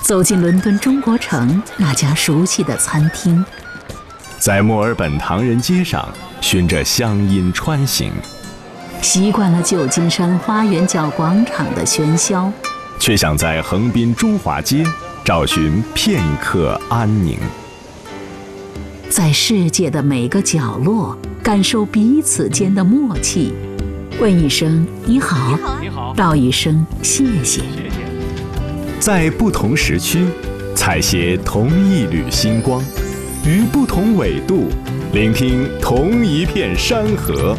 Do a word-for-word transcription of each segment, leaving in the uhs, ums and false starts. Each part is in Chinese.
走进伦敦中国城那家熟悉的餐厅， 在墨尔本唐人街上循着乡音穿行， 习惯了旧金山花园角广场的喧嚣， 却想在横滨中华街找寻片刻安宁。 在世界的每个角落感受彼此间的默契，问一声你好， 你好， 道一声谢谢。 在不同时区采撷同一缕星光，于不同纬度聆听同一片山河。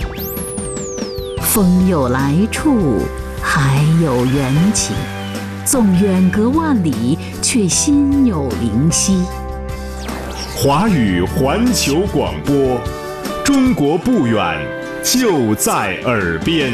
风有来处，海有缘起，纵远隔万里，却心有灵犀。 华语环球广播，中国不远，就在耳边。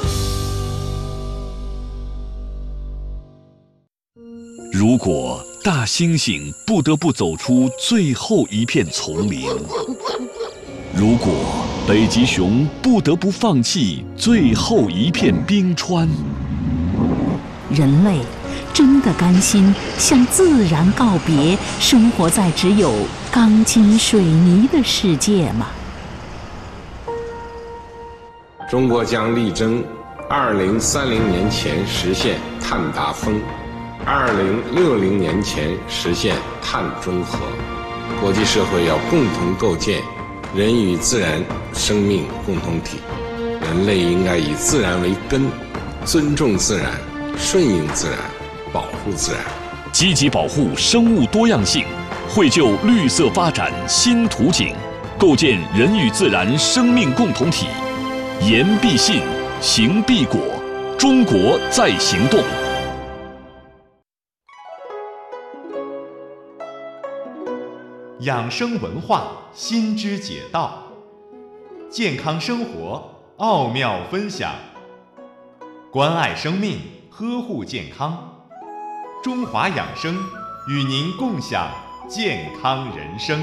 如果大猩猩不得不走出最后一片丛林，如果北极熊不得不放弃最后一片冰川， 人类真的甘心向自然告别，生活在只有钢筋水泥的世界吗？ 中国将力争二零三零年前实现碳达峰，二零六零年前实现碳中和。国际社会要共同构建人与自然生命共同体，人类应该以自然为根，尊重自然，顺应自然，保护自然， 积极保护生物多样性，绘就绿色发展新图景，构建人与自然生命共同体。言必信，行必果，中国在行动。 养生文化新知解道，健康生活奥妙分享，关爱生命，呵护健康。中华养生与您共享健康人生。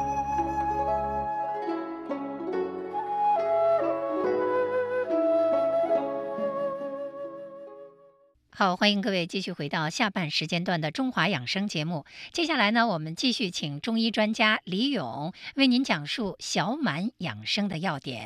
好，欢迎各位继续回到下半时间段的中华养生节目。接下来呢，我们继续请中医专家李勇为您讲述小满养生的要点。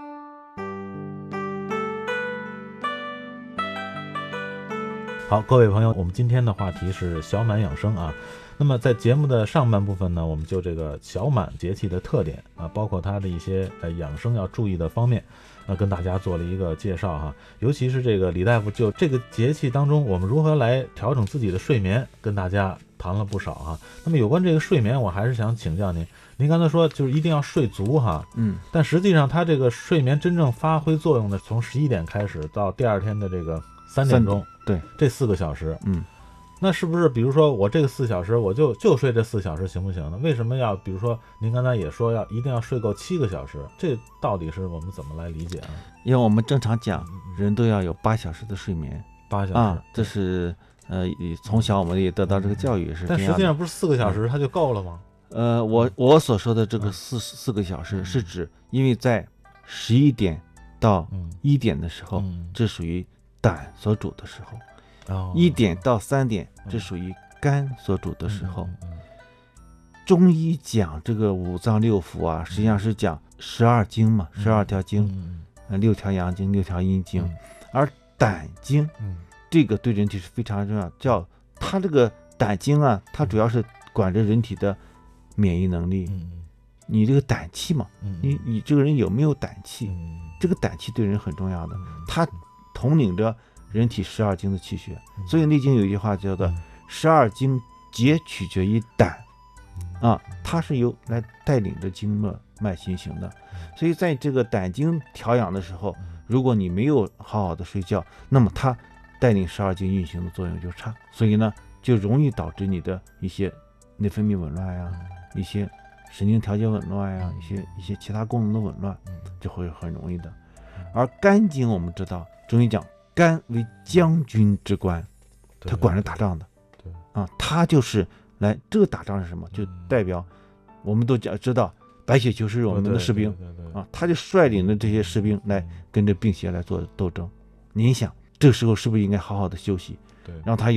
好，各位朋友，我们今天的话题是小满养生啊。那么在节目的上半部分呢，我们就这个小满节气的特点啊，包括它的一些呃养生要注意的方面，呃，跟大家做了一个介绍哈。尤其是这个李大夫就这个节气当中，我们如何来调整自己的睡眠，跟大家谈了不少哈。那么有关这个睡眠，我还是想请教您，您刚才说就是一定要睡足哈，嗯，但实际上它这个睡眠真正发挥作用的，从十一点开始到第二天的这个三点钟， 对， 这四个小时， 嗯。 那是不是比如说我这个四小时我就就睡这四小时行不行呢？为什么要比如说您刚才也说要一定要睡够七个小时，这到底是我们怎么来理解啊？ 因为我们正常讲人都要有八小时的睡眠， 八小时啊，这是呃从小我们也得到这个教育是这样的。 但实际上不是四个小时它就够了吗？ 呃，我我所说的这个四四个小时是指，因为在十一点到一点的时候，这属于胆所主的时候。一点到三点，这属于肝所主的时候。中医讲这个五脏六腑啊，实际上是讲十二经嘛，十二条经，六条阳经，六条阴经。而胆经，这个对人体是非常重要，叫它这个胆经啊，它主要是管着人体的免疫能力。你这个胆气嘛，你你这个人有没有胆气？这个胆气对人很重要的，它统领着人体十二经的气血，所以《内经》有一句话叫做“十二经皆取决于胆”，啊，它是由来带领着经脉脉行行的。所以在这个胆经调养的时候，如果你没有好好的睡觉，那么它带领十二经运行的作用就差，所以呢，就容易导致你的一些内分泌紊乱呀，一些神经调节紊乱呀，一些一些其他功能的紊乱，就会很容易的。而肝经我们知道，中医讲。肝为将军之官，他管着打仗的，对啊，他就是来这个打仗是什么？就代表我们都讲知道白血球是我们的士兵啊，他就率领着这些士兵来跟着病邪来做斗争。您想这个时候是不是应该好好的休息，对，让他有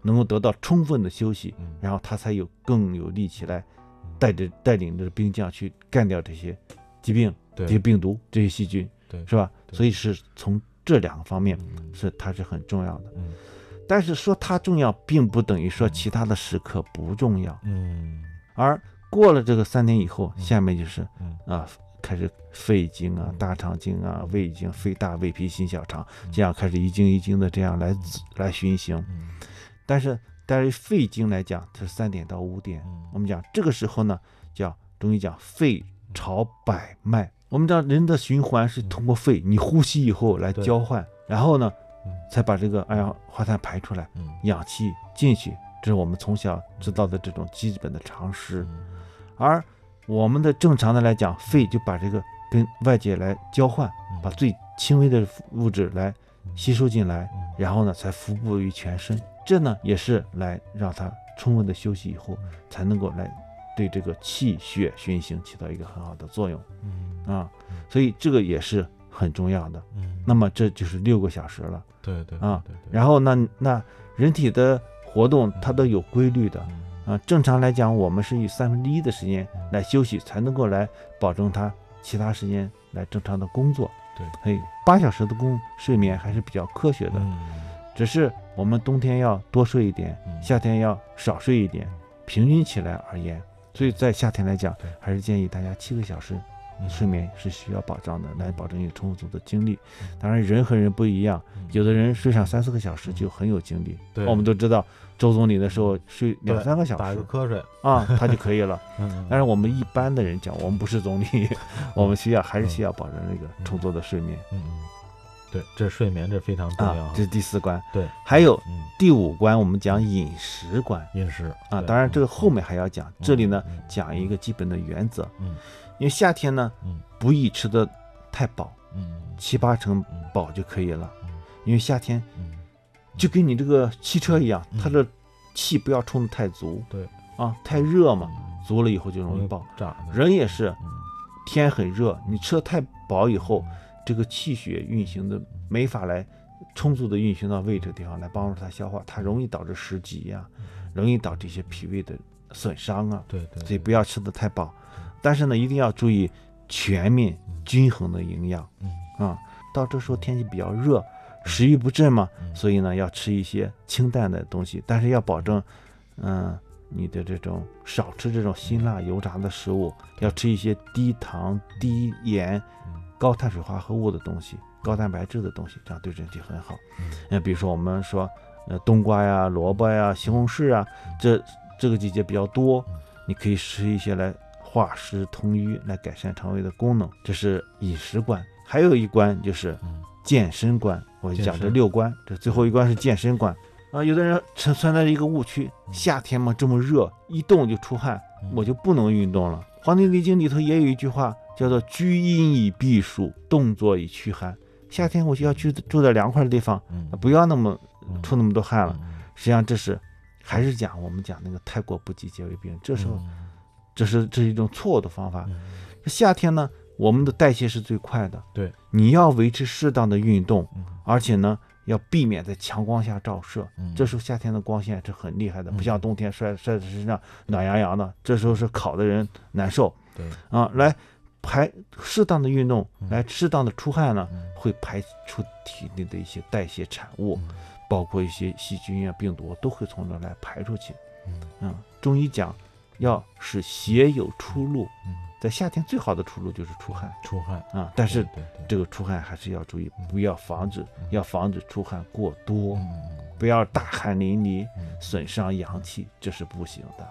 能够得到充分的休息，然后他才有更有力气来带着带领着兵将去干掉这些疾病、这些病毒、这些细菌，是吧？所以是从这两个方面是它是很重要的。但是说它重要，并不等于说其他的时刻不重要。嗯，而过了这个三天以后，下面就是啊，开始肺经啊、大肠经啊、胃经、肺大、胃脾、心小肠，这样开始一经一经的这样来来循行。但是，但是肺经来讲，它是三点到五点。我们讲这个时候呢，叫中医讲肺朝百脉。我们知道人的循环是通过肺，你呼吸以后来交换，然后呢，才把这个二氧化碳排出来，氧气进去，这是我们从小知道的这种基本的常识。而我们的正常的来讲，肺就把这个跟外界来交换，把最轻微的物质来吸收进来，然后呢才服布于全身。这呢也是来让它充分的休息以后，才能够来对这个气血循行起到一个很好的作用。啊，所以这个也是很重要的。那么这就是六个小时了。 对对啊，然后呢，那人体的活动它都有规律的。啊，正常来讲，我们是以三分之一的时间来休息，才能够来保证它其他时间来正常的工作。 对， 所以八小时的工睡眠还是比较科学的。嗯，只是我们冬天要多睡一点，夏天要少睡一点，平均起来而言，所以在夏天来讲，还是建议大家七个小时睡眠是需要保障的，来保证有充足的精力。当然人和人不一样，有的人睡上三四个小时就很有精力。对，我们都知道周总理的时候睡两三个小时打一个瞌睡啊，他就可以了。但是我们一般的人讲，我们不是总理，我们需要还是需要保证这个充足的睡眠。 嗯嗯，对，这睡眠这非常重要。 啊，这是第四关。 对， 还有第五关，我们讲饮食关。 饮食啊，当然这个后面还要讲，这里呢讲一个基本的原则。嗯。因为夏天呢，不宜吃的太饱，七八成饱就可以了。因为夏天就跟你这个汽车一样，它的气不要冲得太足。 对啊，太热嘛，足了以后就容易爆炸。 人也是，天很热，你吃的太饱以后，这个气血运行的没法来充足的运行到胃这个地方来帮助它消化，它容易导致食积呀，容易导致一些脾胃的损伤啊。 对对， 所以不要吃的太饱。但是呢，一定要注意全面均衡的营养。嗯啊，到这时候天气比较热，食欲不振嘛，所以呢要吃一些清淡的东西，但是要保证，嗯，你的这种少吃这种辛辣油炸的食物，要吃一些低糖、低盐、高碳水化合物的东西，高蛋白质的东西，这样对人体很好。嗯，比如说我们说，呃，冬瓜呀、萝卜呀、西红柿啊，这这个季节比较多，你可以吃一些来化湿通瘀，来改善肠胃的功能，这是饮食关。还有一关就是健身关，我就讲这六关，这最后一关是健身关啊。有的人存存在一个误区，夏天嘛这么热，一动就出汗，我就不能运动了。《黄帝内经》里头也有一句话叫做居阴以避暑，动作以驱寒。夏天我就要去住在凉快的地方，不要那么出那么多汗了。实际上这是还是讲我们讲那个太过不及，皆为病。这时候这是这是一种错误的方法。夏天呢，我们的代谢是最快的， 对， 你要维持适当的运动，而且呢，要避免在强光下照射。这时候夏天的光线是很厉害的，不像冬天晒晒在身上暖洋洋的，这时候是烤的人难受。 对啊，来排适当的运动，来适当的出汗呢，会排出体内的一些代谢产物，包括一些细菌啊、病毒都会从这来排出去。嗯，中医讲。要使血有出路，在夏天最好的出路就是出汗， 出汗啊！但是这个出汗还是要注意，不要防止，要防止出汗过多，不要大汗淋漓，损伤阳气，这是不行的。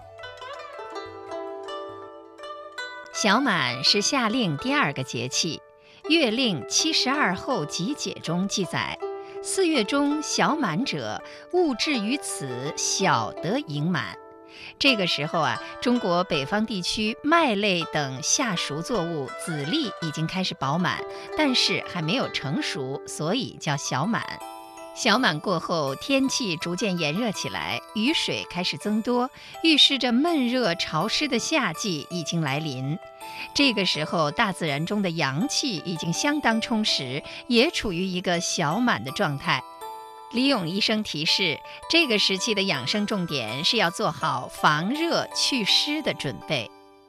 小满是夏令第二个节气，《月令七十二候集解》中记载：四月中小满者，物至于此，小得盈满。这个时候啊，中国北方地区麦类等夏熟作物籽粒已经开始饱满，但是还没有成熟，所以叫小满。小满过后，天气逐渐炎热起来，雨水开始增多，预示着闷热潮湿的夏季已经来临。这个时候，大自然中的阳气已经相当充实，也处于一个小满的状态。 李勇医生提示，这个时期的养生重点是要做好防热祛湿的准备。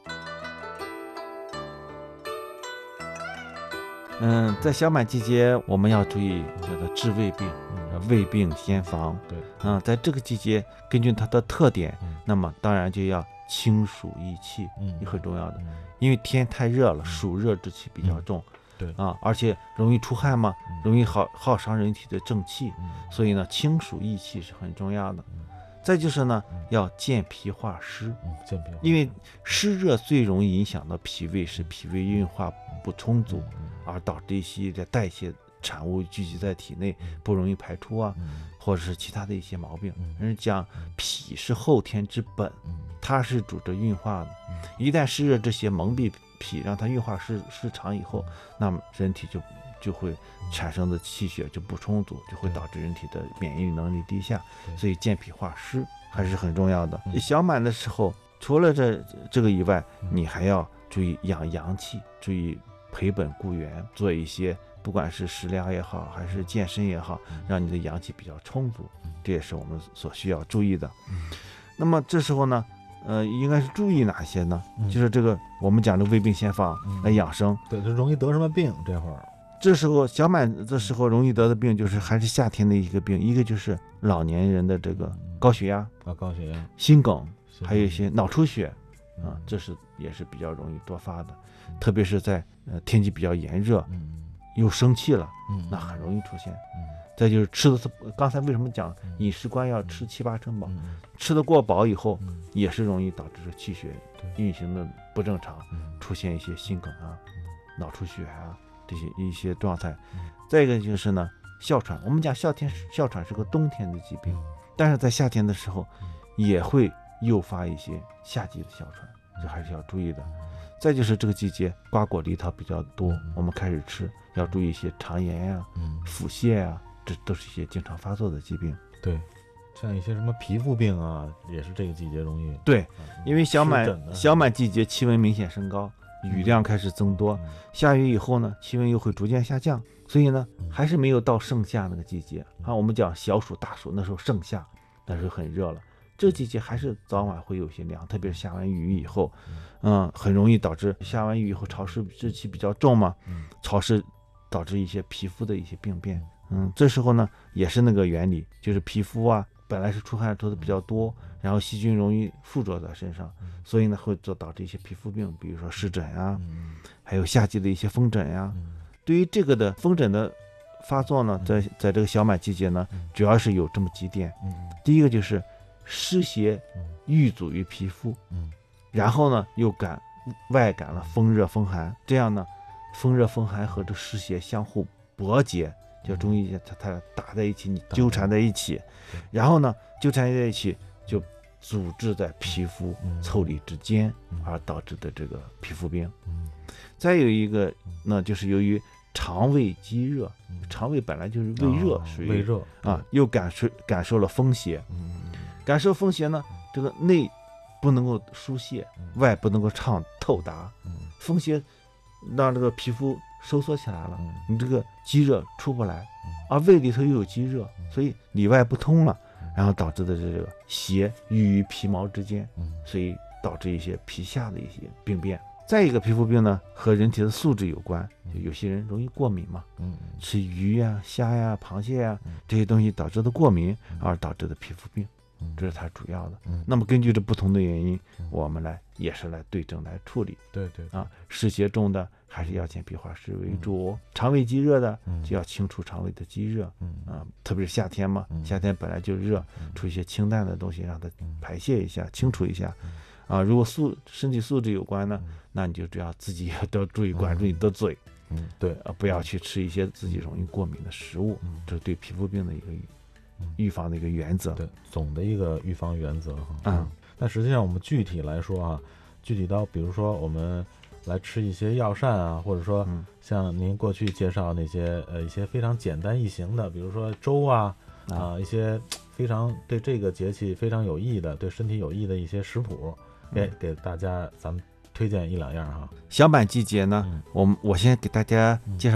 嗯，在小满季节，我们要注意叫做治胃病，嗯、胃病先防。 对， 嗯，在这个季节，根据它的特点，嗯、那么当然就要清暑益气，嗯，也很重要的。嗯、因为天太热了，暑热之气比较重。嗯对啊，而且容易出汗嘛，嗯、容易耗耗伤人体的正气，嗯、所以呢，清暑益气是很重要的。嗯、再就是呢，嗯、要健脾化湿， 嗯、健脾化湿， 因为湿热最容易影响到脾胃，使脾胃运化不充足，嗯、而导致一些的代谢产物聚集在体内，嗯、不容易排出啊，嗯、或者是其他的一些毛病。嗯、人讲脾是后天之本，嗯、它是主着运化的，嗯、一旦湿热这些蒙蔽脾，让它运化失失常以后，那么人体就就会产生的气血就不充足，就会导致人体的免疫力能力低下。所以健脾化湿还是很重要的。小满的时候，除了这这个以外，你还要注意养阳气，注意培本固元，做一些不管是食疗也好，还是健身也好，让你的阳气比较充足，这也是我们所需要注意的。那么这时候呢，呃，应该是注意哪些呢？嗯、就是这个我们讲的胃病先防来养生。 对，就容易得什么病？这会儿， 这时候小满的时候容易得的病，就是还是夏天的一个病，一个就是老年人的这个高血压啊，高血压、 心梗，还有一些脑出血啊，这是也是比较容易多发的，嗯、特别是在呃天气比较炎热，嗯、又生气了，嗯、那很容易出现。嗯再就是吃的，刚才为什么讲饮食观要吃七八成饱？嗯、吃得过饱以后，嗯、也是容易导致气血运行的不正常，嗯、出现一些心梗啊、嗯、脑出血啊这些一些状态。嗯、再一个就是呢，哮喘。我们讲哮天哮喘是个冬天的疾病，嗯、但是在夏天的时候，嗯、也会诱发一些夏季的哮喘，这还是要注意的。再就是这个季节瓜果梨桃比较多，嗯、我们开始吃要注意一些肠炎呀、啊、嗯、腹泻啊。这都是一些经常发作的疾病。 对，像一些什么皮肤病啊，也是这个季节容易。 对，因为小满小满季节气温明显升高，雨量开始增多，嗯、下雨以后呢，气温又会逐渐下降，所以呢，还是没有到盛夏那个季节啊。我们讲小暑大暑那时候盛夏，那时候很热了。这个季节还是早晚会有些凉，特别是下完雨以后，嗯，很容易导致下完雨以后潮湿湿气比较重嘛，潮湿导致一些皮肤的一些病变。嗯，这时候呢也是那个原理，就是皮肤啊本来是出汗出的比较多，然后细菌容易附着在身上，所以呢会做导致一些皮肤病，比如说湿疹啊，还有夏季的一些风疹呀。对于这个的风疹的发作呢，在在这个小满季节呢，主要是有这么几点。第一个就是湿邪郁阻于皮肤，然后呢又感外感了风热风寒，这样呢风热风寒和这湿邪相互搏结。就中医它它打在一起，你纠缠在一起，然后呢纠缠在一起就阻滞在皮肤腠理之间，而导致的这个皮肤病。再有一个呢，就是由于肠胃积热，肠胃本来就是胃热，属于胃热啊，又感受感受了风邪，感受风邪呢，这个内不能够疏泄，外不能够畅透达，风邪让这个皮肤收缩起来了，嗯、你这个积热出不来，嗯、而胃里头又有积热，嗯、所以里外不通了，嗯、然后导致的这个邪郁于皮毛之间，嗯、所以导致一些皮下的一些病变。再一个皮肤病呢，和人体的素质有关，就有些人容易过敏嘛，嗯、吃鱼呀、虾呀、螃蟹呀、嗯、这些东西导致的过敏，而导致的皮肤病。这是它主要的。嗯、那么根据这不同的原因，嗯、我们来也是来对症来处理。 对对啊，湿邪重的还是要健脾化湿为主，嗯、肠胃积热的、嗯、就要清除肠胃的积热。嗯啊，特别是夏天嘛，嗯、夏天本来就热，嗯、出一些清淡的东西让它排泄一下，嗯、清除一下。嗯、啊，如果素身体素质有关呢，嗯、那你就只要自己都注意管住你的嘴。 嗯，对啊，不要去吃一些自己容易过敏的食物，嗯、这是对皮肤病的一个预防的一个原则。 对，总的一个预防原则哈。 嗯， 但实际上我们具体来说啊，具体到比如说我们来吃一些药膳啊，或者说像您过去介绍那些呃一些非常简单易行的，比如说粥啊啊、呃、一些非常对这个节气非常有益的、对身体有益的一些食谱，给给大家咱们推荐一两样哈。 小满季节呢，嗯、我我先给大家介绍